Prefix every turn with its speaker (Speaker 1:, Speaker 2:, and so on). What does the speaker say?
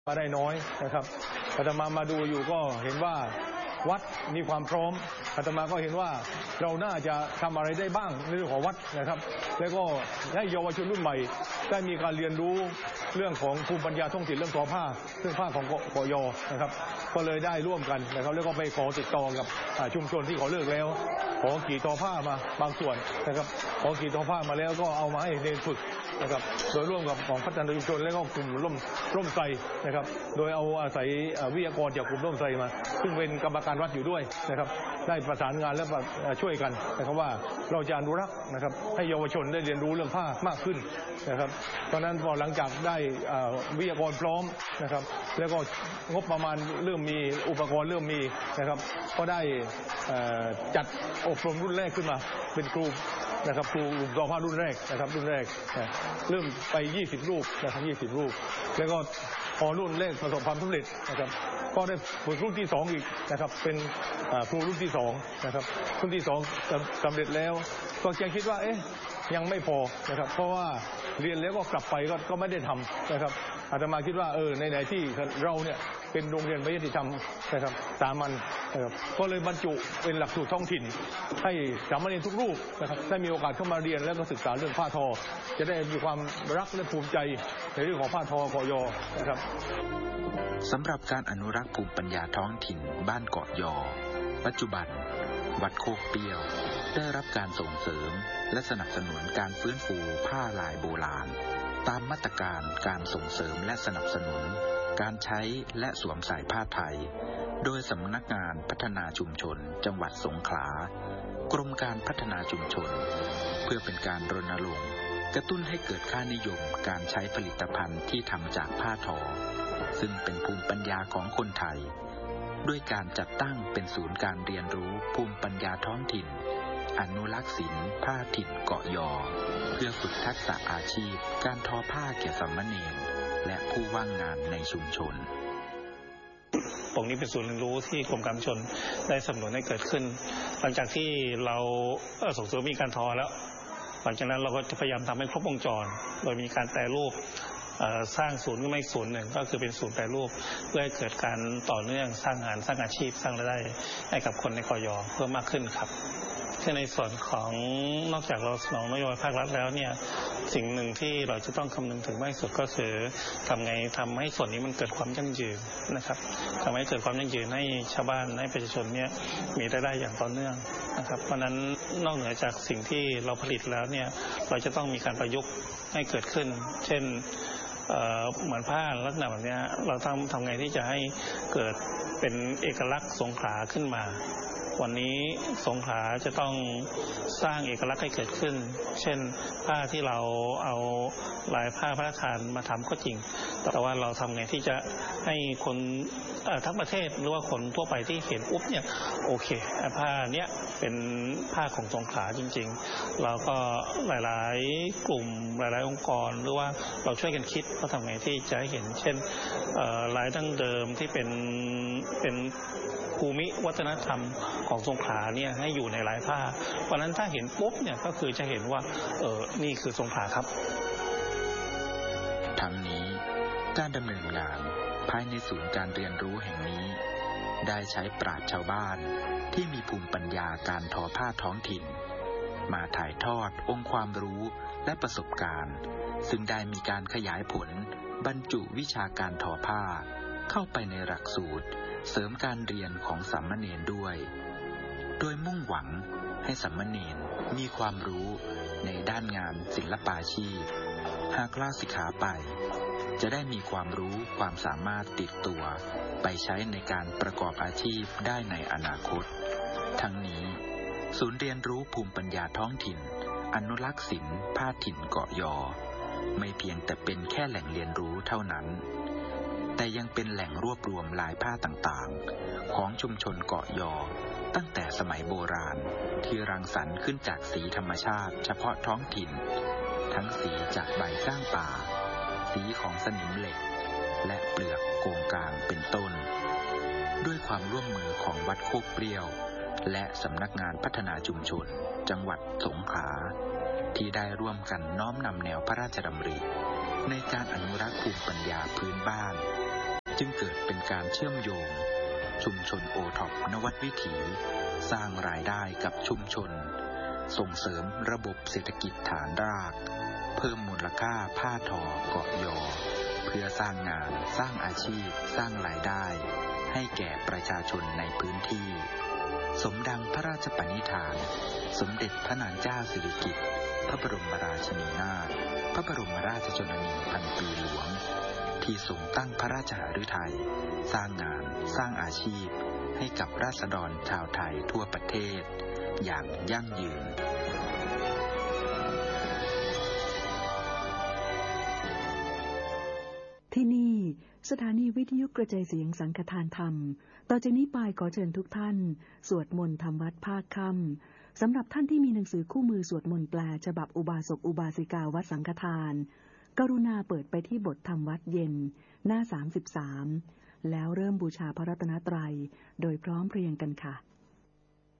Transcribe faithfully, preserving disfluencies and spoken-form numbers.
Speaker 1: มาได้น้อยนะครับอาตมามาดูอยู่ก็เห็นว่าวัดมีความพร้อมอาตมาก็เห็นว่าเราน่าจะทำอะไรได้บ้างในเรื่องของวัดนะครับแล้วก็ให้เยาวชนรุ่นใหม่ได้มีการเรียนรู้เรื่องของภูมิปัญญาท้องถิ่นเรื่องทอผ้าเครื่องผ้าของกยนะครับก็เลยได้ร่วมกันนะครับแล้วก็ไปขอติดต่อกับชุมชนที่เขาเลิกแล้วขอกี่ทอผ้ามาบางส่วนนะครับขอกี่ทอผ้ามาแล้วก็เอามาให้เรียนฝึกนะครับโดยร่วมกับของพัฒนาชุมชนและก็กลุ่มร่มร่มไทรนะครับโดยเอาอาศัยวิทยากรจากกลุ่มร่มไทรมาซึ่งเป็นกรรมการวัดอยู่ด้วยนะครับได้ประสานงานและช่วยกันนะครับว่าเราจะอนุรักษ์นะครับให้เยาวชนได้เรียนรู้เรื่องผ้ามากขึ้นนะครับตอนนั้นพอหลังจากได้วิทยากรพร้อมนะครับแล้วก็งบประมาณเริ่มมีอุปกรณ์เริ่มมีนะครับก็ได้จัดอบรมรุ่นแรกขึ้นมาเป็นครูนะครับครูทอผ้ารุ่นแรกนะครับรุ่นแรกเริ่มไปยี่สิบรูปนะครับยี่สิบรูปแล้วก็พอรุ่นแรกประสบความสำเร็จนะครับก็ได้ฝึกรุ่นที่สองอีกนะครับเป็นครูรุ่นที่สองนะครับรุ่นที่สองสำเร็จแล้วก็ยังคิดว่าเอ๊ะยังไม่พอนะครับเพราะว่าเรียนแล้วก็กลับไปก็ก็ไม่ได้ทำนะครับอาตมาคิดว่าเออในไหนที่เราเนี่ยเป็นโรงเรียนวิทยาธรรมนะครับสามัญนะครับก็เลยบรรจุเป็นหลักสูตรท้องถิ่นให้สามเณรทุกรูปนะครับได้มีโอกาสเข้ามาเรียนแล้วก็ศึกษาเรื่องผ้าทอจะได้มีความรักและภูมิใจในเรื่องของผ้าทอกยนะครับ
Speaker 2: สำหรับการอนุรักษ์ภูมิปัญญาท้องถิ่นบ้านเกาะยอปัจจุบันวัดโคกเปรี้ยวได้รับการส่งเสริมและสนับสนุนการฟื้นฟูผ้าลายโบราณตามมาตรการการส่งเสริมและสนับสนุนการใช้และสวมใส่ผ้าไทยโดยสำนักงานพัฒนาชุมชนจังหวัดสงขลากรมการพัฒนาชุมชนเพื่อเป็นการรณรงค์กระตุ้นให้เกิดค่านิยมการใช้ผลิตภัณฑ์ที่ทำจากผ้าทอซึ่งเป็นภูมิปัญญาของคนไทยด้วยการจัดตั้งเป็นศูนย์การเรียนรู้ภูมิปัญญาท้องถิ่นอนุรักษ์ศิลป์ผ้าถิ่นเกาะยอเพื่อฝึกทักษะอาชีพการทอผ้าแก่สามเณรและผู้ว่างงานในชุมชน
Speaker 3: ตรงนี้เป็นศูนย์เรียนรู้ที่กรมการชนได้สนับสนุนให้เกิดขึ้นหลังจากที่เราส่งเสริมมีการทอแล้วหลังจากนั้นเราก็จะพยายามทำให้ครบวงจรโดยมีการแปรรูปสร้างศูนย์ก็ไม่ศูนย์หนึ่งก็คือเป็นศูนย์แปรรูปเพื่อให้เกิดการต่อเนื่องสร้างงานสร้างอาชีพสร้างรายได้ให้กับคนในกย.เพิ่มมากขึ้นครับที่ในส่วนของนอกจากเราสนองนโยบายภาครัฐแล้วเนี่ยสิ่งหนึ่งที่เราจะต้องคำนึงถึงมากที่สุดก็คือทำไงทำให้ส่วนนี้มันเกิดความยั่งยืนนะครับทำให้เกิดความยั่งยืนให้ชาวบ้านให้ประชาชนเนี่ยมีรายได้อย่างต่อเนื่องนะครับเพราะนั้นนอกเหนือจากสิ่งที่เราผลิตแล้วเนี่ยเราจะต้องมีการประยุกต์ให้เกิดขึ้นเช่นเหมือนผ้าลักษณะแบบนี้เราทำทำไงที่จะให้เกิดเป็นเอกลักษณ์สงขลาขึ้นมาวันนี้สงขลาจะต้องสร้างเอกลักษณ์ให้เกิดขึ้นเช่นผ้าที่เราเอาลายผ้าพระราชทานมาทำก็จริงแต่ว่าเราทำไงที่จะให้คนทั้งประเทศหรือว่าคนทั่วไปที่เห็นปุ๊บเนี่ยโอเคผ้าเนี้ยเป็นผ้าของสงขลาจริงๆเราก็หลายๆกลุ่มหลายๆองค์กรหรือว่าเราช่วยกันคิดว่าทำไงที่จะให้เห็นเช่นลายดั้งเดิมที่เป็นเป็นภูมิวัฒนธรรมของสงขลาเนี่ยให้อยู่ในลายผ้าเพราะนั้นถ้าเห็นปุ๊บเนี่ยก็คือจะเห็นว่าเออนี่คือสงขลาครับ
Speaker 2: ทั้งนี้การดำเนินงานภายในศูนย์การเรียนรู้แห่งนี้ได้ใช้ปราชญ์ชาวบ้านที่มีภูมิปัญญาการทอผ้าท้องถิ่นมาถ่ายทอดองค์ความรู้และประสบการณ์ซึ่งได้มีการขยายผลบรรจุวิชาการทอผ้าเข้าไปในหลักสูตรเสริมการเรียนของสามเณรด้วยโดยมุ่งหวังให้สามเณรมีความรู้ในด้านงานศิลปาชีพหากลาสิกขาไปจะได้มีความรู้ความสามารถติดตัวไปใช้ในการประกอบอาชีพได้ในอนาคตทั้งนี้ศูนย์เรียนรู้ภูมิปัญญาท้องถิ่นอนุรักษ์ศิลป์ผ้าถิ่นเกาะยอไม่เพียงแต่เป็นแค่แหล่งเรียนรู้เท่านั้นแต่ยังเป็นแหล่งรวบรวมลายผ้าต่างๆของชุมชนเกาะยอตั้งแต่สมัยโบราณที่รังสรรค์ขึ้นจากสีธรรมชาติเฉพาะท้องถิ่นทั้งสีจากใบก้างป่าสีของสนิมเหล็กและเปลือกโกงกางเป็นต้นด้วยความร่วมมือของวัดโคกเปรี้ยวและสำนักงานพัฒนาชุมชนจังหวัดสงขลาที่ได้ร่วมกันน้อมนำแนวพระราชดำริในการอนุรักษ์ภูมิปัญญาพื้นบ้านจึงเกิดเป็นการเชื่อมโยงชุมชนโอท็อปนวัดวิถีสร้างรายได้กับชุมชนส่งเสริมระบบเศรษฐกิจฐานรากเพิ่มมูลค่าผ้าทอเกาะยอเพื่อสร้างงานสร้างอาชีพสร้างรายได้ให้แก่ประชาชนในพื้นที่สมดังพระราชปณิธานสมเด็จพระนางเจ้าสิริกิติ์พระบรมราชินีนาถพระบรมราชชนนีพันปีหลวงที่ทรงตั้งพระราชหฤทัยสร้างงานสร้างอาชีพให้กับราษฎรชาวไทยทั่วประเทศอย่างยั่งยืน
Speaker 4: ที่นี่สถานีวิทยุกระจายเสียงสังฆทานธรรมต่อจากนี้ไปขอเชิญทุกท่านสวดมนต์ทำวัดภาคค่ำสำหรับท่านที่มีหนังสือคู่มือสวดมนต์แปลฉบับอุบาสกอุบาสิกาวัดสังฆทานกรุณาเปิดไปที่บทธรรมวัดเย็นหน้าสามสิบสามแล้วเริ่มบูชาพระรัตนตรัยโดยพร้อมเพรียงกันค่ะ